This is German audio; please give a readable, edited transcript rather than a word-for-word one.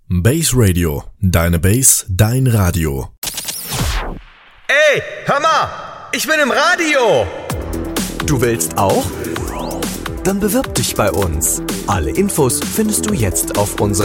Base Radio, deine Base, dein Radio. Ey, hör mal, ich bin im Radio. Du willst auch? Dann bewirb dich bei uns. Alle Infos findest du jetzt auf unserer